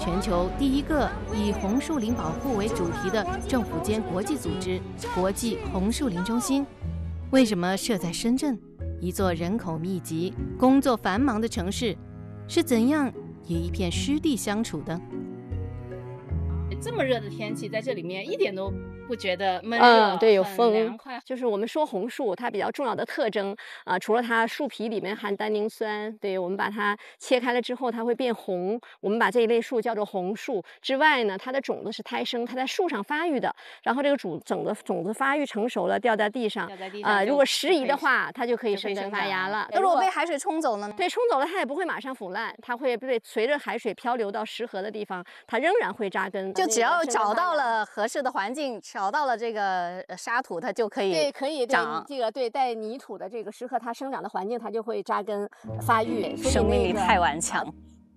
全球第一个以红树林保护为主题的政府间国际组织——国际红树林中心，为什么设在深圳，一座人口密集、工作繁忙的城市，是怎样与一片湿地相处的？这么热的天气，在这里面一点都不觉得闷热， 对，有很风凉快。 就是我们说红树，它比较重要的特征除了它树皮里面含单宁酸，对，我们把它切开了之后，它会变红，我们把这一类树叫做红树之外呢，它的种子是胎生，它在树上发育的，然后这个种子发育成熟了，掉在地上，如果适宜的话，它就可以生根发芽了。 如果被海水冲走了呢？ 对，冲走了它也不会马上腐烂，它会随着海水漂流到适合的地方，它仍然会扎根。 就只要找到了合适的环境，找到了这个沙土，它就可以对，可以长。 这个对带泥土的这个适合它生长的环境，它就会扎根发育。 生命力太顽强。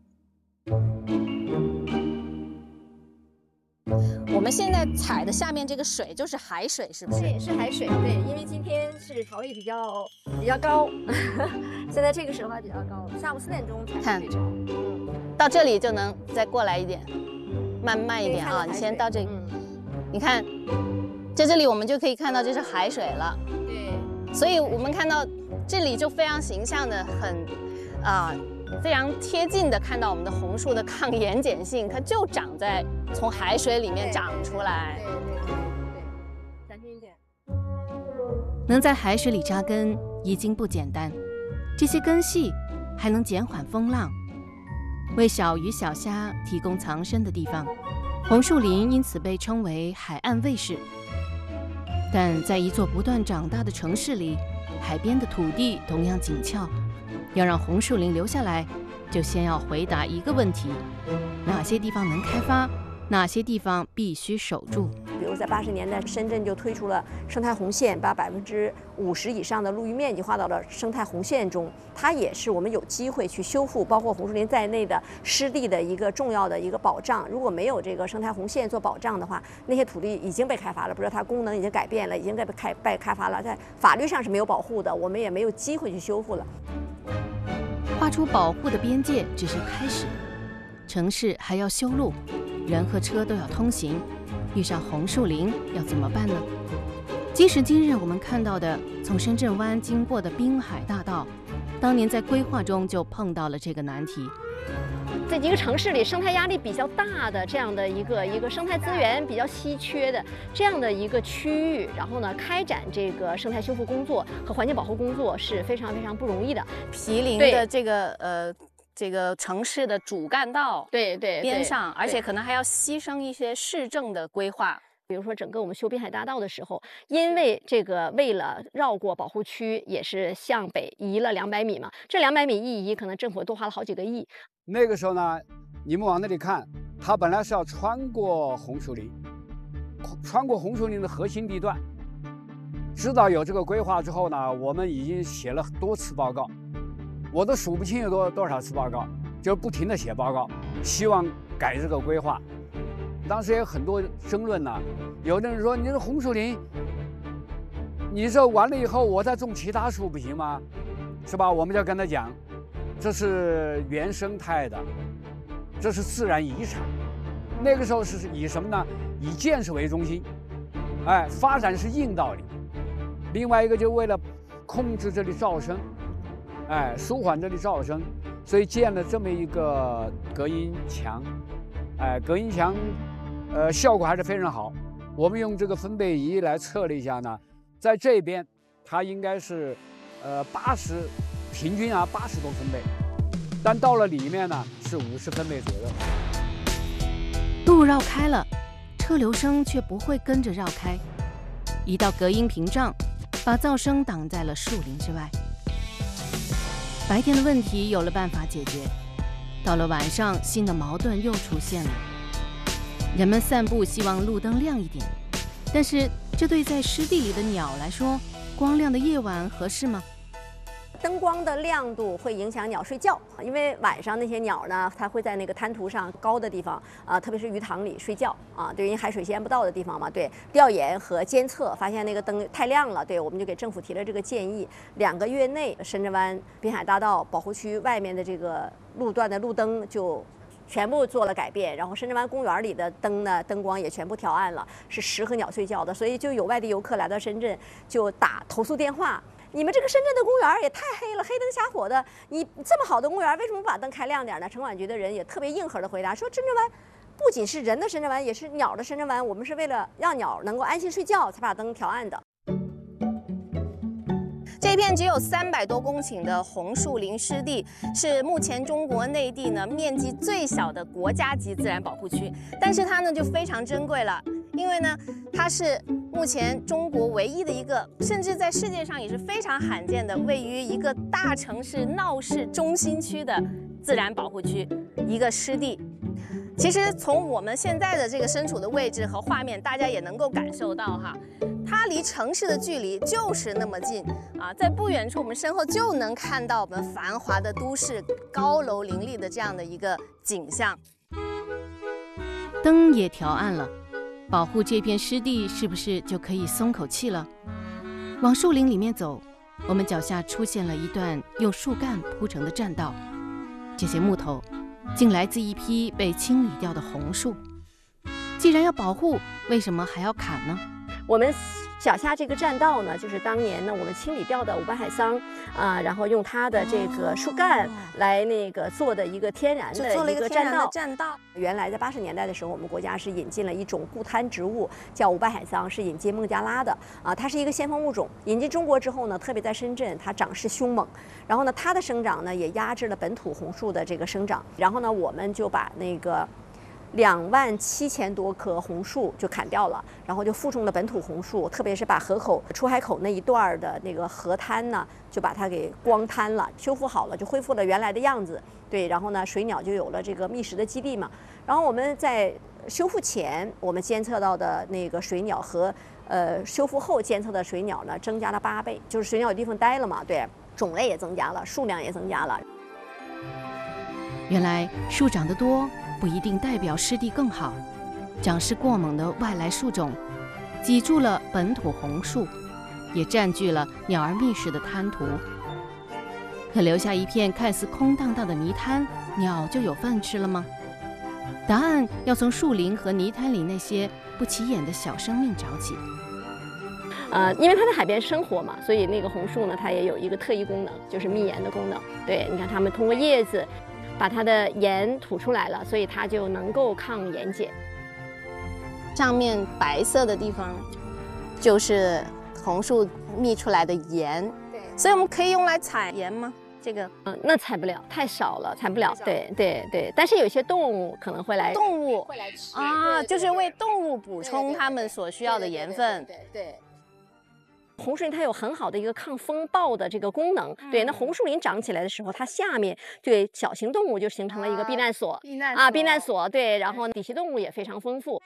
我们现在踩的下面这个水就是海水，是不是？ 对，是海水。对，因为今天是潮位比较高，现在这个时候还比较高，下午4点钟才退潮。 到这里就能再过来一点，慢一点啊！你先到这里，你看，在这里我们就可以看到这是海水了。 对， 所以我们看到这里就非常形象的非常贴近的看到我们的红树的抗盐碱性，它就长在从海水里面长出来。 对，小心一点。 能在海水里扎根已经不简单，这些根系还能减缓风浪，为小鱼小虾提供藏身的地方。红树林因此被称为海岸卫士。但在一座不断长大的城市里，海边的土地同样紧俏。要让红树林留下来，就先要回答一个问题：哪些地方能开发，哪些地方必须守住。 比如在80年代，深圳就推出了生态红线，把50%以上的陆域面积划到了生态红线中。它也是我们有机会去修复包括红树林在内的湿地的一个重要的一个保障。如果没有这个生态红线做保障的话，那些土地已经被开发了，不知道它功能已经改变了，已经被开发了，在法律上是没有保护的，我们也没有机会去修复了。 画出保护的边界只是开始，城市还要修路，人和车都要通行，遇上红树林要怎么办呢？今时今日我们看到的从深圳湾经过的滨海大道，当年在规划中就碰到了这个难题。 在一个城市里，生态压力比较大的这样的一个生态资源比较稀缺的这样的一个区域，然后呢，开展这个生态修复工作和环境保护工作是非常不容易的。 毗邻的这个城市的主干道对边上，而且可能还要牺牲一些市政的规划。 比如说，整个我们修滨海大道的时候，因为为了绕过保护区，也是向北移了200米嘛。这200米一移，可能政府多花了好几个亿。 那个时候呢，你们往那里看，它本来是要穿过红树林，穿过红树林的核心地段。知道有这个规划之后呢，我们已经写了多次报告，我都数不清有多少次报告，就是不停地写报告，希望改这个规划。当时也有很多争论呢，有的人说你这红树林，你这完了以后我再种其他树不行吗？是吧？我们就跟他讲，这是原生态的，这是自然遗产。那个时候是以什么呢？以建设为中心，发展是硬道理。另外一个就为了控制这里噪声，舒缓这里噪声，所以建了这么一个隔音墙，隔音墙。效果还是非常好。我们用这个分贝仪来测了一下呢，在这边它应该是平均80多分贝，但到了里面呢是50分贝左右。 路绕开了，车流声却不会跟着绕开，一道隔音屏障把噪声挡在了树林之外。白天的问题有了办法解决，到了晚上，新的矛盾又出现了。人们散步希望路灯亮一点，但是这对在湿地里的鸟来说，光亮的夜晚合适吗？ 灯光的亮度会影响鸟睡觉，因为晚上那些鸟呢，它会在那个滩涂上高的地方特别是鱼塘里睡觉对，因为海水吸不到的地方嘛。对，调研和监测发现那个灯太亮了，对，我们就给政府提了这个建议，2个月内深圳湾滨海大道保护区外面的这个路段的路灯就全部做了改变，然后深圳湾公园里的灯光也全部调暗了，是10和鸟睡觉的，所以就有外地游客来到深圳就打投诉电话。你们这个深圳的公园也太黑了，黑灯瞎火的。你这么好的公园，为什么不把灯开亮点呢？城管局的人也特别硬核的回答说，深圳湾不仅是人的深圳湾，也是鸟的深圳湾。我们是为了让鸟能够安心睡觉，才把灯调暗的。 这片只有300多公顷的红树林湿地，是目前中国内地呢面积最小的国家级自然保护区。但是它呢就非常珍贵了，因为呢它是目前中国唯一的一个，甚至在世界上也是非常罕见的，位于一个大城市闹市中心区的自然保护区，一个湿地。其实从我们现在的这个身处的位置和画面，大家也能够感受到哈，它离城市的距离就是那么近啊，在不远处我们身后就能看到我们繁华的都市高楼林立的这样的一个景象。 灯也调暗了，保护这片湿地是不是就可以松口气了？往树林里面走，我们脚下出现了一段用树干铺成的栈道，这些木头竟来自一批被清理掉的红树。既然要保护，为什么还要砍呢？ 我们脚下这个栈道呢，就是当年呢我们清理掉的五瓣海桑然后用它的这个树干来做的一个天然的一个栈道。原来在80年代的时候，我们国家是引进了一种固滩植物，叫五瓣海桑，是引进孟加拉的它是一个先锋物种。引进中国之后呢，特别在深圳，它长势凶猛，然后呢它的生长呢也压制了本土红树的这个生长。然后呢我们就把27000多棵红树就砍掉了，然后就附种了本土红树，特别是把河口出海口那一段的那个河滩呢，就把它给光滩了，修复好了，就恢复了原来的样子。对，然后呢，水鸟就有了这个觅食的基地嘛。然后我们在修复前，我们监测到的那个水鸟和修复后监测的水鸟呢，增加了8倍，就是水鸟有地方待了嘛，对，种类也增加了，数量也增加了。 原来树长得多不一定代表湿地更好，长势过猛的外来树种挤住了本土红树，也占据了鸟儿觅食的滩涂。可留下一片看似空荡荡的泥滩，鸟就有饭吃了吗？答案要从树林和泥滩里那些不起眼的小生命找起。 因为它在海边生活嘛，所以那个红树呢，它也有一个特异功能，就是觅盐的功能。对，你看它们通过叶子把它的盐吐出来了，所以它就能够抗盐碱。 上面白色的地方就是红树觅出来的盐，对，所以我们可以用来采盐吗？这个那采不了，太少了，采不了。对，但是有些动物可能会来， 动物会来吃啊，就是为动物补充它们所需要的盐分。 对。红树林它有很好的一个抗风暴的这个功能，对。那红树林长起来的时候，它下面对小型动物就形成了一个避难所，避难所，对。然后底栖动物也非常丰富。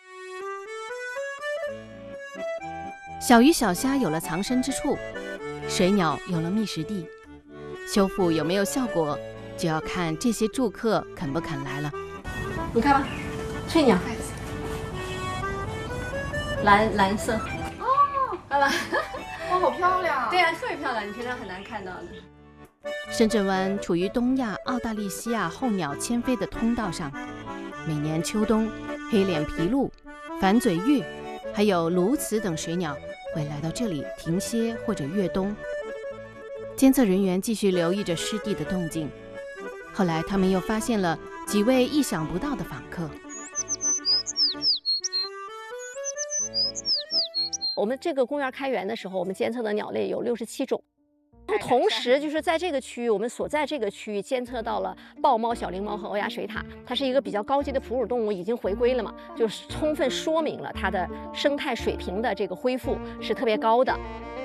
小鱼小虾有了藏身之处，水鸟有了觅食地，修复有没有效果，就要看这些住客肯不肯来了。 你看吧，翠鸟，蓝色，哦，看吧。 哇，好漂亮！ 对啊，特别漂亮，你平常很难看到的。 深圳湾处于东亚澳大利西亚候鸟迁飞的通道上，每年秋冬，黑脸琵鹭、反嘴鹬，还有鸬鹚等水鸟会来到这里停歇或者越冬。监测人员继续留意着湿地的动静，后来他们又发现了几位意想不到的访客。 我们这个公园开园的时候，我们监测的鸟类有67种。同时，就是在这个区域，我们所在这个区域监测到了豹猫、小灵猫和欧亚水獭，它是一个比较高级的哺乳动物，已经回归了嘛，就是充分说明了它的生态水平的这个恢复是特别高的。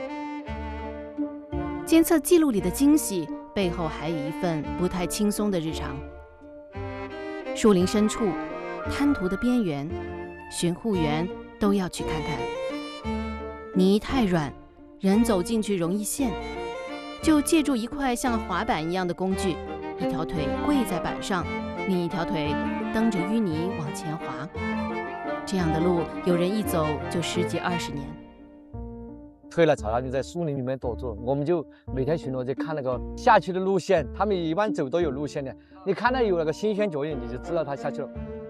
监测记录里的惊喜背后，还有一份不太轻松的日常。树林深处、滩涂的边缘，巡护员都要去看看。泥太软，人走进去容易陷，就借助一块像滑板一样的工具，一条腿跪在板上，另一条腿蹬着淤泥往前滑。这样的路，有人一走就10几20年。 退了潮，它就在树林里面躲住。我们就每天巡逻就看那个下去的路线，他们一般走都有路线的。你看到有那个新鲜脚印，你就知道它下去了。